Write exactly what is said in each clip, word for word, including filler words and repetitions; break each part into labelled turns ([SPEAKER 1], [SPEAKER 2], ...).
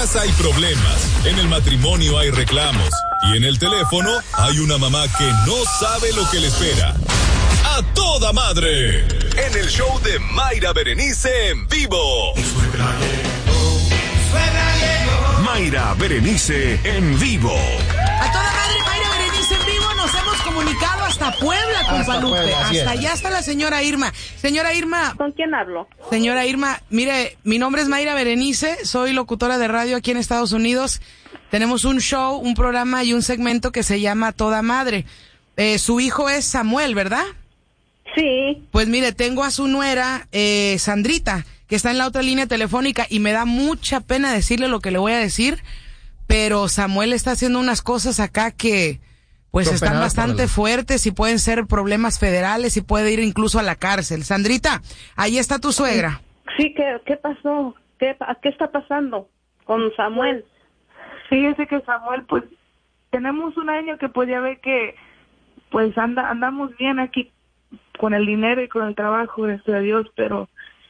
[SPEAKER 1] casa hay problemas, en el matrimonio hay reclamos y en el teléfono hay una mamá que no sabe lo que le espera. ¡A toda madre! En el show de Mayra Berenice en vivo.
[SPEAKER 2] Suegra llegó, suegra llegó. Mayra Berenice en vivo.
[SPEAKER 3] A toda madre, Mayra Berenice en vivo. Nos hemos comunicado hasta Puebla, compa Lupe. Puebla, hasta allá está la señora Irma. Señora Irma.
[SPEAKER 4] ¿Con quién hablo?
[SPEAKER 3] Señora Irma, mire, mi nombre es Mayra Berenice. Soy locutora de radio aquí en Estados Unidos. Tenemos un show, un programa y un segmento que se llama Toda Madre. Eh, su hijo es Samuel, ¿verdad?
[SPEAKER 4] Sí.
[SPEAKER 3] Pues mire, tengo a su nuera, eh, Sandrita, que está en la otra línea telefónica y me da mucha pena decirle lo que le voy a decir, pero Samuel está haciendo unas cosas acá que pues Son están bastante fuertes y pueden ser problemas federales y puede ir incluso a la cárcel. Sandrita, ahí está tu suegra.
[SPEAKER 4] Sí, ¿qué, qué pasó? ¿Qué, ¿Qué está pasando con Samuel?
[SPEAKER 5] Fíjese que Samuel, pues tenemos un año que pues ya ve que pues anda andamos bien aquí con el dinero y con el trabajo, gracias a Dios, pero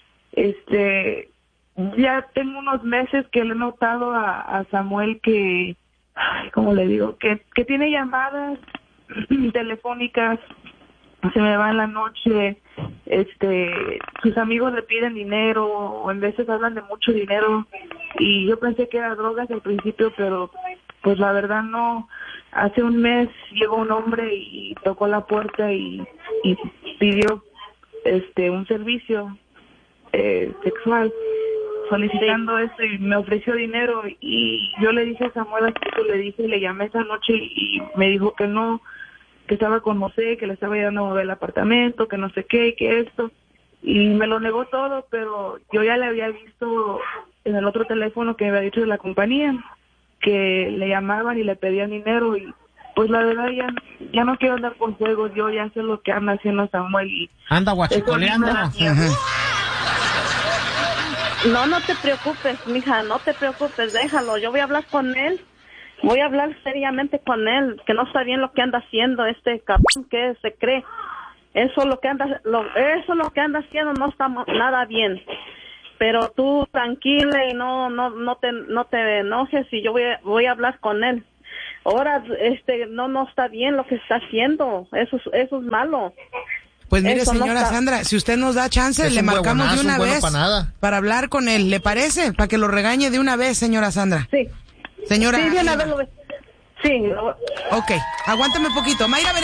[SPEAKER 5] este ya tengo unos meses que le he notado a, a Samuel que, ay, ¿cómo le digo? Que, que tiene llamadas telefónicas, se me va en la noche, este, sus amigos le piden dinero, o en veces hablan de mucho dinero, y yo pensé que era drogas al principio, pero pues la verdad no. Hace un mes llegó un hombre y tocó la puerta y, y pidió este un servicio eh, sexual, solicitando esto, y me ofreció dinero, y yo le dije a Samuel, le dije, le llamé esa noche y me dijo que no, que estaba con José, que le estaba ayudando a mover el apartamento, que no sé qué, que esto, y me lo negó todo, pero yo ya le había visto en el otro teléfono que me había dicho de la compañía, que le llamaban y le pedían dinero, y pues la verdad ya, ya no quiero andar con juegos, yo ya sé lo que anda haciendo Samuel y
[SPEAKER 6] anda guachicoleando.
[SPEAKER 4] No, no te preocupes, mija, no te preocupes, déjalo, yo voy a hablar con él, voy a hablar seriamente con él, que no está bien lo que anda haciendo este cabrón que se cree. Eso lo que anda, lo, eso lo que anda haciendo no está nada bien. Pero tú tranquila y no no no te no te enojes, y yo voy a, voy a hablar con él. Ahora este no no está bien lo que está haciendo. Eso es, eso es malo.
[SPEAKER 3] Pues mire,
[SPEAKER 4] Eso
[SPEAKER 3] señora
[SPEAKER 4] no
[SPEAKER 3] Sandra, si usted nos da chance, le marcamos de una vez
[SPEAKER 6] para,
[SPEAKER 3] para hablar con él. ¿Le parece? Para que lo regañe de una vez, señora Sandra.
[SPEAKER 4] Sí.
[SPEAKER 3] Señora.
[SPEAKER 4] Sí, de una vez lo ve. Sí.
[SPEAKER 3] Ok, aguántame un poquito. Mayra